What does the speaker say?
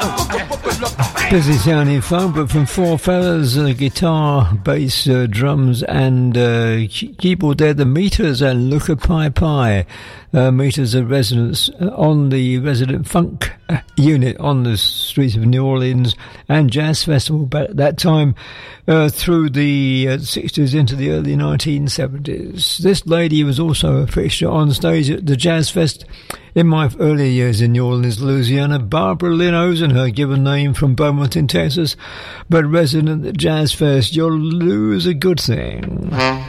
Busy sounding funk, but from four fellas, guitar, bass, drums and keyboard there, the Meters and Looker Pie Pie. Meters are residents on the resident funk unit on the streets of New Orleans and jazz festival back at that time through the 60s into the early 1970s. This lady was also a fixture on stage at the Jazz Fest in my earlier years in New Orleans, Louisiana. Barbara Lynn Ozen, her given name from Beaumont in Texas, but resident at Jazz Fest. You'll lose a good thing.